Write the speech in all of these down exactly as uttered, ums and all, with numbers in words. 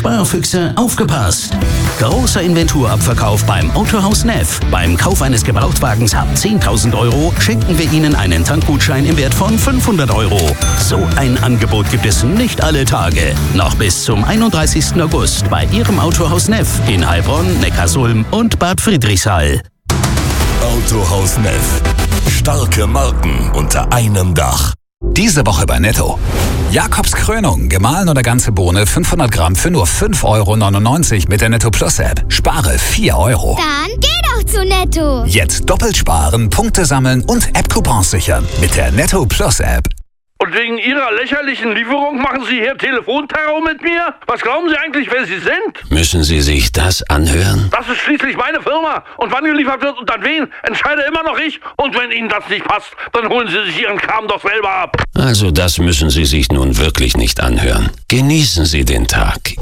Sparfüchse, aufgepasst! Großer Inventurabverkauf beim Autohaus Neff. Beim Kauf eines Gebrauchtwagens ab zehntausend Euro schenken wir Ihnen einen Tankgutschein im Wert von fünfhundert Euro. So ein Angebot gibt es nicht alle Tage. Noch bis zum einunddreißigsten August bei Ihrem Autohaus Neff in Heilbronn, Neckarsulm und Bad Friedrichshall. Autohaus Neff. Starke Marken unter einem Dach. Diese Woche bei Netto. Jakobs Krönung, gemahlen oder ganze Bohne, fünfhundert Gramm für nur fünf Euro neunundneunzig mit der Netto Plus App. Spare vier Euro. Dann geh doch zu Netto. Jetzt doppelt sparen, Punkte sammeln und App-Coupons sichern mit der Netto Plus App. Und wegen Ihrer lächerlichen Lieferung machen Sie hier Telefonterror mit mir? Was glauben Sie eigentlich, wer Sie sind? Müssen Sie sich das anhören? Das ist schließlich meine Firma. Und wann geliefert wird und an wen, entscheide immer noch ich. Und wenn Ihnen das nicht passt, dann holen Sie sich Ihren Kram doch selber ab. Also das müssen Sie sich nun wirklich nicht anhören. Genießen Sie den Tag.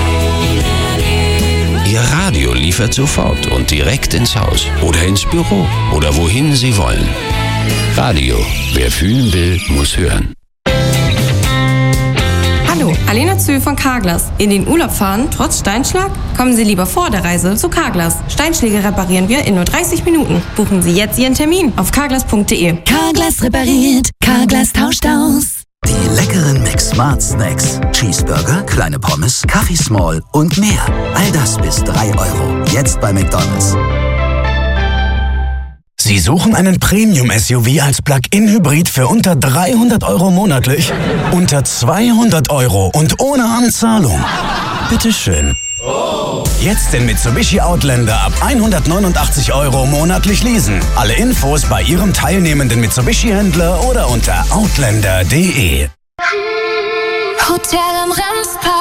Ihr Radio liefert sofort und direkt ins Haus oder ins Büro oder wohin Sie wollen. Radio. Wer fühlen will, muss hören. Hallo, Alena Zöhl von Carglass. In den Urlaub fahren, trotz Steinschlag? Kommen Sie lieber vor der Reise zu Carglass. Steinschläge reparieren wir in nur dreißig Minuten. Buchen Sie jetzt Ihren Termin auf carglass punkt de. Carglass repariert, Carglass tauscht aus. Die leckeren Mix Smart Snacks. Cheeseburger, kleine Pommes, Kaffee Small und mehr. All das bis drei Euro. Jetzt bei McDonald's. Sie suchen einen Premium-S U V als Plug-in-Hybrid für unter dreihundert Euro monatlich? Unter zweihundert Euro und ohne Anzahlung? Bitteschön. Jetzt den Mitsubishi Outlander ab hundertneunundachtzig Euro monatlich leasen. Alle Infos bei Ihrem teilnehmenden Mitsubishi-Händler oder unter outlander punkt de. Hotel am Ramspark.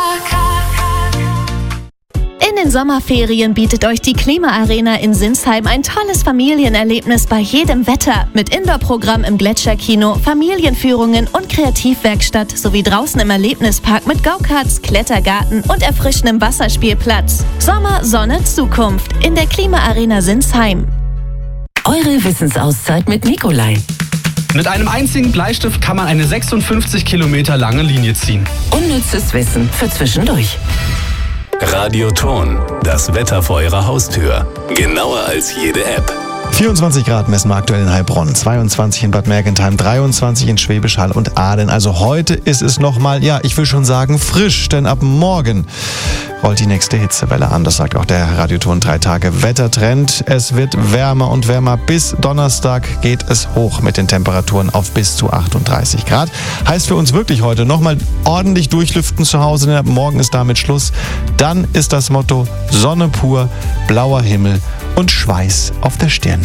In den Sommerferien bietet euch die Klimaarena in Sinsheim ein tolles Familienerlebnis bei jedem Wetter. Mit Indoor-Programm im Gletscherkino, Familienführungen und Kreativwerkstatt sowie draußen im Erlebnispark mit Go-Karts, Klettergarten und erfrischendem Wasserspielplatz. Sommer, Sonne, Zukunft in der Klimaarena Sinsheim. Eure Wissensauszeit mit Nikolai. Mit einem einzigen Bleistift kann man eine sechsundfünfzig Kilometer lange Linie ziehen. Unnützes Wissen für zwischendurch. Radioton. Das Wetter vor Ihrer Haustür. Genauer als jede App. vierundzwanzig Grad messen wir aktuell in Heilbronn, zweiundzwanzig in Bad Mergentheim, dreiundzwanzig in Schwäbisch Hall und Aalen. Also heute ist es nochmal, ja, ich will schon sagen frisch, denn ab morgen rollt die nächste Hitzewelle an. Das sagt auch der Radioton drei Tage Wettertrend. Es wird wärmer und wärmer. Bis Donnerstag geht es hoch mit den Temperaturen auf bis zu achtunddreißig Grad. Heißt für uns wirklich heute nochmal ordentlich durchlüften zu Hause, denn ab morgen ist damit Schluss. Dann ist das Motto Sonne pur, blauer Himmel und Schweiß auf der Stirn.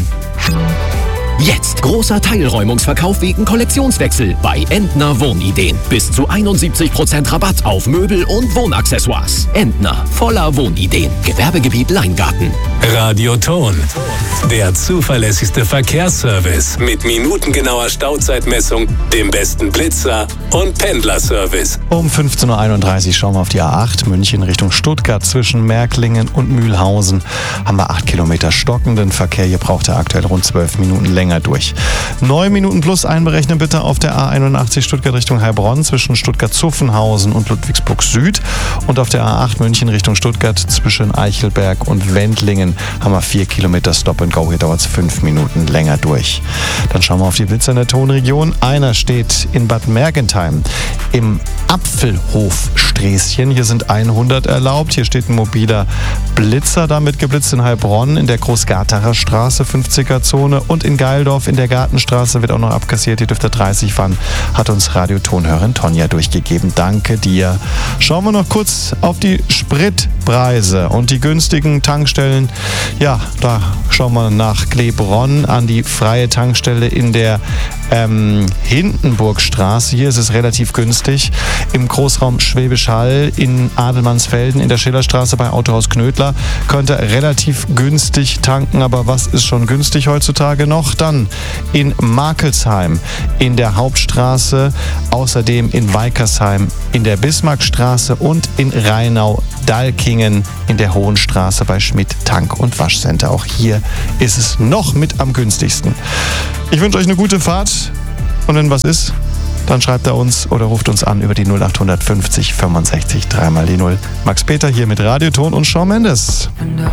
Jetzt großer Teilräumungsverkauf wegen Kollektionswechsel bei Entner Wohnideen. Bis zu einundsiebzig Prozent Rabatt auf Möbel und Wohnaccessoires. Entner, voller Wohnideen. Gewerbegebiet Leingarten. Radioton. Der zuverlässigste Verkehrsservice mit minutengenauer Stauzeitmessung, dem besten Blitzer und Pendlerservice. Um fünfzehn Uhr einunddreißig schauen wir auf die A acht München Richtung Stuttgart. Zwischen Märklingen und Mühlhausen haben wir acht Kilometer stockenden Verkehr. Hier braucht er aktuell rund zwölf Minuten länger durch. neun Minuten plus einberechnen bitte auf der A einundachtzig Stuttgart Richtung Heilbronn zwischen Stuttgart-Zuffenhausen und Ludwigsburg Süd. Und auf der A acht München Richtung Stuttgart zwischen Eichelberg und Wendlingen haben wir vier Kilometer Stop and Go. Hier dauert es fünf Minuten länger durch. Dann schauen wir auf die Blitzer in der Tonregion. Einer steht in Bad Mergentheim im Apfelhofsträßchen. Hier sind hundert erlaubt. Hier steht ein mobiler Blitzer damit geblitzt in Heilbronn in der Großgartacher Straße, fünfziger Zone, und in Geildorf in der Gartenstraße wird auch noch abkassiert. Hier dürfte dreißig fahren, hat uns Radiotonhörerin Tonja durchgegeben. Danke dir. Schauen wir noch kurz auf die Spritpreise und die günstigen Tankstellen. Ja, da schauen wir nach Glebronn an die freie Tankstelle in der ähm, Hindenburgstraße. Hier ist es relativ günstig. Im Großraum Schwäbisch Hall in Adelmannsfelden in der Schillerstraße bei Autohaus Knödler könnt ihr relativ günstig tanken. Aber was ist schon günstig heutzutage noch? Dann in Markelsheim in der Hauptstraße, außerdem in Weikersheim in der Bismarckstraße und in Rheinau-Dalkingen in der Hohenstraße bei Schmidt Tank- und Waschcenter. Auch hier ist es noch mit am günstigsten. Ich wünsche euch eine gute Fahrt und wenn was ist, dann schreibt er uns oder ruft uns an über die null acht fünfzig fünfundsechzig dreimal die null. Max Peter hier mit Radioton und Shawn Mendes.